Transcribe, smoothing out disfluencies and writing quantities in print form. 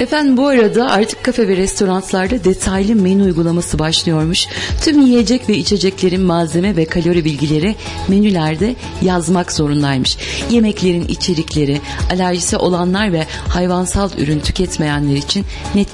Efendim bu arada artık kafe ve restoranlarda detaylı menü uygulaması başlıyormuş. Tüm yiyecek ve içeceklerin malzeme ve kalori bilgileri menülerde yazmak zorundaymış. Yemeklerin içerikleri, alerjisi olanlar ve hayvansal ürün tüketmeyenler için net